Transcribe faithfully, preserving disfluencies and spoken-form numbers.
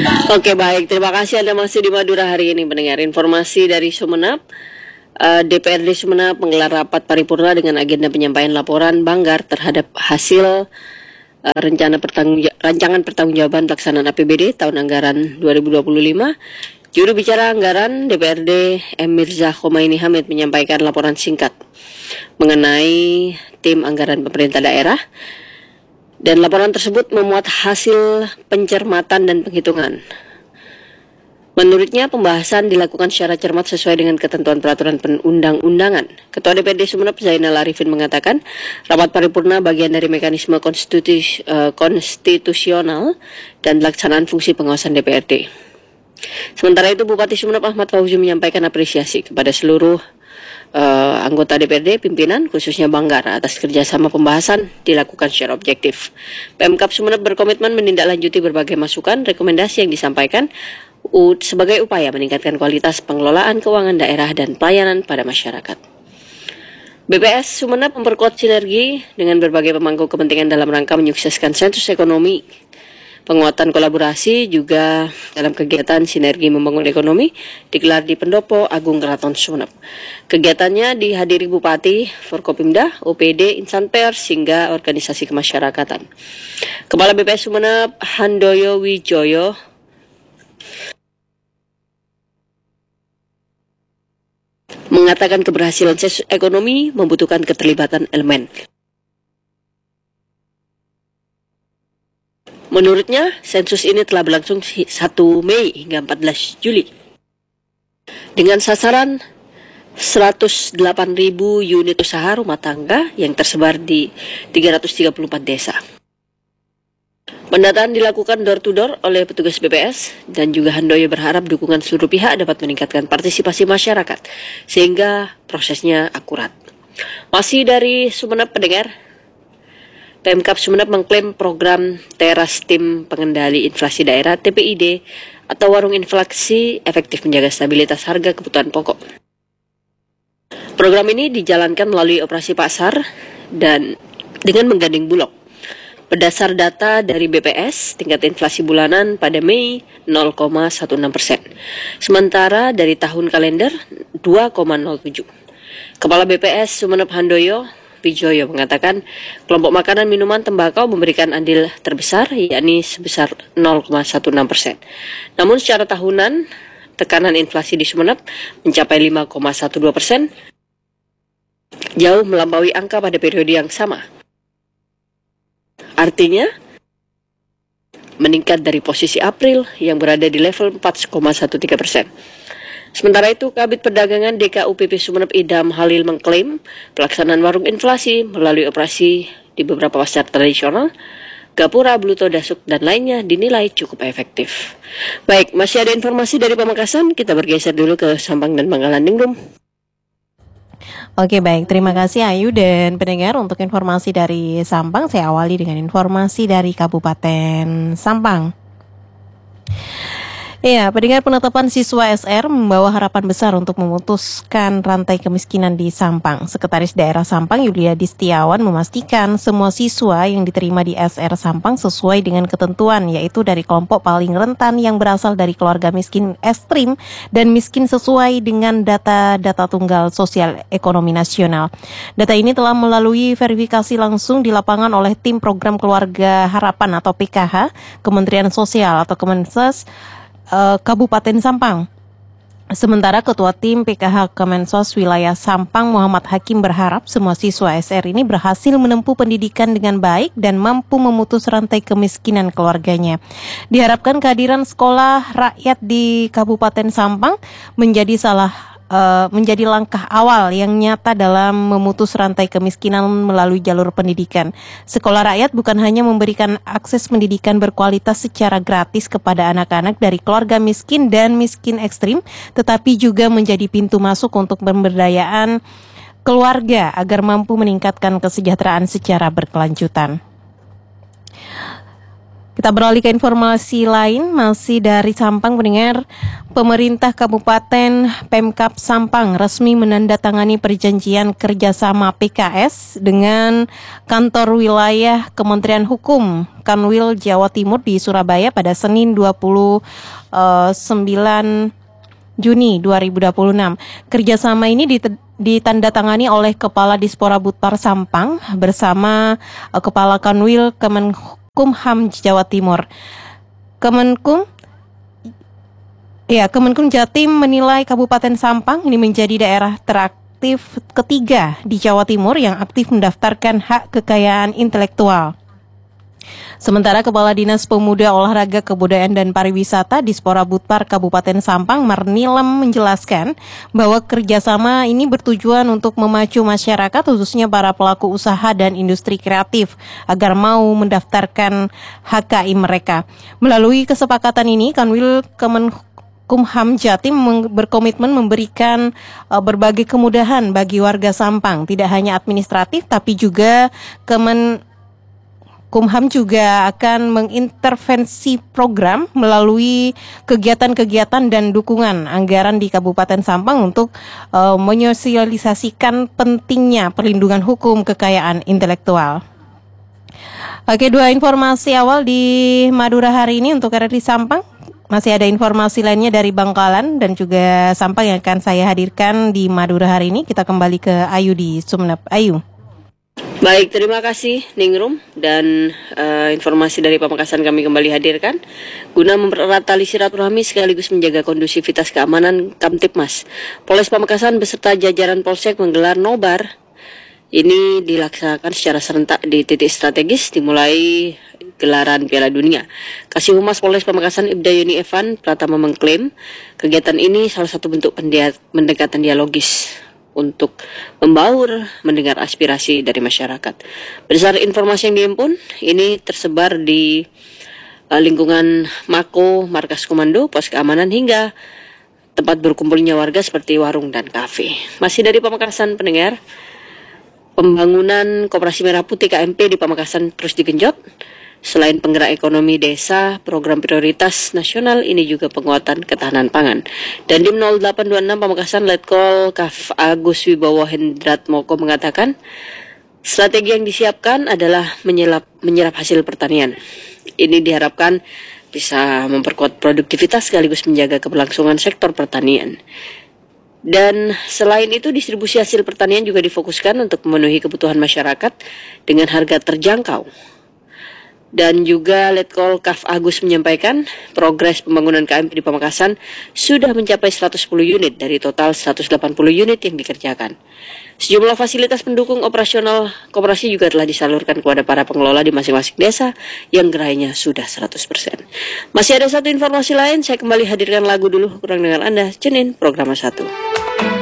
Oke, baik, terima kasih Anda masih di Madura hari ini mendengar informasi dari Sumeneb. Uh, D P R D Sumeneb menggelar rapat paripurna dengan agenda penyampaian laporan Banggar terhadap hasil uh, rencana pertanggung, rancangan pertanggungjawaban pelaksanaan A P B D tahun anggaran dua ribu dua puluh lima. Juru bicara anggaran D P R D M Mirza Khomeini Hamid menyampaikan laporan singkat mengenai tim anggaran pemerintah daerah. Dan laporan tersebut memuat hasil pencermatan dan penghitungan. Menurutnya, pembahasan dilakukan secara cermat sesuai dengan ketentuan peraturan perundang-undangan. Ketua D P R D Sumeneb Zainal Arifin mengatakan, rapat paripurna bagian dari mekanisme konstitus, uh, konstitusional dan pelaksanaan fungsi pengawasan D P R D. Sementara itu, Bupati Sumeneb Ahmad Fauzi menyampaikan apresiasi kepada seluruh Uh, anggota D P R D, pimpinan, khususnya Banggar, atas kerjasama pembahasan dilakukan secara objektif. Pemkab Sumeneb berkomitmen menindaklanjuti berbagai masukan, rekomendasi yang disampaikan uh, sebagai upaya meningkatkan kualitas pengelolaan keuangan daerah dan pelayanan pada masyarakat. B P S Sumeneb memperkuat sinergi dengan berbagai pemangku kepentingan dalam rangka menyukseskan sensus ekonomi. Penguatan kolaborasi juga dalam kegiatan sinergi membangun ekonomi digelar di Pendopo Agung Keraton Sumeneb. Kegiatannya dihadiri Bupati, Forkopimda, O P D, insan pers, hingga organisasi kemasyarakatan. Kepala B P S Sumeneb Handoyo Wijoyo mengatakan keberhasilan sensus ekonomi membutuhkan keterlibatan elemen. Menurutnya, sensus ini telah berlangsung satu Mei hingga empat belas Juli. Dengan sasaran seratus delapan ribu unit usaha rumah tangga yang tersebar di tiga ratus tiga puluh empat desa. Pendataan dilakukan door to door oleh petugas B P S dan juga Handoyo berharap dukungan seluruh pihak dapat meningkatkan partisipasi masyarakat sehingga prosesnya akurat. Masih dari Sumeneb pendengar, Pemkab Sumeneb mengklaim program Teras Tim Pengendali Inflasi Daerah T P I D atau warung inflasi efektif menjaga stabilitas harga kebutuhan pokok. Program ini dijalankan melalui operasi pasar dan dengan menggandeng Bulog. Berdasar data dari B P S, tingkat inflasi bulanan pada Mei nol koma satu enam persen, sementara dari tahun kalender dua koma nol tujuh. Kepala B P S Sumeneb Handoyo Wijoyo mengatakan kelompok makanan minuman tembakau memberikan andil terbesar, yakni sebesar nol koma satu enam persen. Namun secara tahunan, tekanan inflasi di Sumeneb mencapai lima koma satu dua persen, jauh melampaui angka pada periode yang sama. Artinya, meningkat dari posisi April yang berada di level empat koma satu tiga persen. Sementara itu, Kabid Perdagangan D K U P P Sumeneb Idham Halil mengklaim pelaksanaan warung inflasi melalui operasi di beberapa pasar tradisional, Gapura, Bluto, Dasuk, dan lainnya dinilai cukup efektif. Baik, masih ada informasi dari Pamekasan, kita bergeser dulu ke Sampang dan Bangkalan Ningrum. Oke, baik, terima kasih Ayu dan pendengar untuk informasi dari Sampang. Saya awali dengan informasi dari Kabupaten Sampang. Iya, pendengar, penetapan siswa S R membawa harapan besar untuk memutuskan rantai kemiskinan di Sampang. Sekretaris Daerah Sampang Yuliadi Setiawan memastikan semua siswa yang diterima di S R Sampang sesuai dengan ketentuan, yaitu dari kelompok paling rentan yang berasal dari keluarga miskin ekstrim dan miskin sesuai dengan data-data tunggal sosial ekonomi nasional. Data ini telah melalui verifikasi langsung di lapangan oleh tim program Keluarga Harapan atau P K H, Kementerian Sosial atau Kemensos, Kabupaten Sampang. Sementara Ketua Tim P K H Kemensos Wilayah Sampang Muhammad Hakim berharap semua siswa S R ini berhasil menempuh pendidikan dengan baik dan mampu memutus rantai kemiskinan keluarganya. Diharapkan kehadiran sekolah rakyat di Kabupaten Sampang menjadi salah Uh, menjadi langkah awal yang nyata dalam memutus rantai kemiskinan melalui jalur pendidikan. Sekolah rakyat bukan hanya memberikan akses pendidikan berkualitas secara gratis kepada anak-anak dari keluarga miskin dan miskin ekstrim, tetapi juga menjadi pintu masuk untuk pemberdayaan keluarga agar mampu meningkatkan kesejahteraan secara berkelanjutan. Kita Kita beralih ke informasi lain, masih dari Sampang pendengar. Pemerintah Kabupaten Pemkab Sampang resmi menandatangani perjanjian kerjasama P K S dengan kantor wilayah Kementerian Hukum Kanwil Jawa Timur di Surabaya pada Senin dua puluh sembilan Juni dua ribu dua puluh enam. Kerjasama ini dit- ditandatangani oleh Kepala Dispora Butpar Sampang bersama uh, Kepala Kanwil Kemenkumham Jawa Timur. Kemenkum Ya, Kemenkum Jatim menilai Kabupaten Sampang ini menjadi daerah teraktif ketiga di Jawa Timur yang aktif mendaftarkan hak kekayaan intelektual. Sementara Kepala Dinas Pemuda Olahraga Kebudayaan dan Pariwisata Dispora Butpar Kabupaten Sampang Marnilem menjelaskan bahwa kerjasama ini bertujuan untuk memacu masyarakat khususnya para pelaku usaha dan industri kreatif agar mau mendaftarkan H K I mereka. Melalui kesepakatan ini Kanwil Kemenkumham Jatim berkomitmen memberikan uh, berbagai kemudahan bagi warga Sampang, tidak hanya administratif tapi juga Kemen Kumham juga akan mengintervensi program melalui kegiatan-kegiatan dan dukungan anggaran di Kabupaten Sampang untuk uh, menyosialisasikan pentingnya perlindungan hukum kekayaan intelektual. Oke, dua informasi awal di Madura hari ini untuk R R I Sampang. Masih ada informasi lainnya dari Bangkalan dan juga Sampang yang akan saya hadirkan di Madura hari ini. Kita kembali ke Ayu di Sumeneb. Ayu. Baik, terima kasih Ningrum dan uh, informasi dari Pamekasan kami kembali hadirkan guna mempererat tali silaturahmi sekaligus menjaga kondusivitas keamanan Kamtipmas. Polres Pamekasan beserta jajaran Polsek menggelar nobar. Ini dilaksanakan secara serentak di titik strategis dimulai gelaran Piala Dunia. Kasih Humas Polres Pamekasan Ibda Yuni Evan Pratama mengklaim kegiatan ini salah satu bentuk pendia- pendekatan dialogis untuk membaur mendengar aspirasi dari masyarakat. Berdasarkan informasi yang dihimpun, ini tersebar di uh, lingkungan Mako, Markas Komando, Pos Keamanan hingga tempat berkumpulnya warga seperti warung dan kafe. Masih dari Pamekasan pendengar, pembangunan Koperasi Merah Putih K M P di Pamekasan terus digenjot. Selain penggerak ekonomi desa, program prioritas nasional ini juga penguatan ketahanan pangan. Dan Dim nol delapan dua enam Pamekasan Letkol Kaf Agus Wibowo Hendrat Moko mengatakan, strategi yang disiapkan adalah menyerap, menyerap hasil pertanian. Ini diharapkan bisa memperkuat produktivitas sekaligus menjaga keberlangsungan sektor pertanian. Dan selain itu distribusi hasil pertanian juga difokuskan untuk memenuhi kebutuhan masyarakat dengan harga terjangkau. Dan juga Letkol Kaf Agus menyampaikan progres pembangunan K M P di Pamekasan sudah mencapai seratus sepuluh unit dari total seratus delapan puluh unit yang dikerjakan. Sejumlah fasilitas pendukung operasional koperasi juga telah disalurkan kepada para pengelola di masing-masing desa yang gerainya sudah seratus persen. Masih ada satu informasi lain, saya kembali hadirkan lagu dulu, kurang dengar Anda, Cenin, program satu.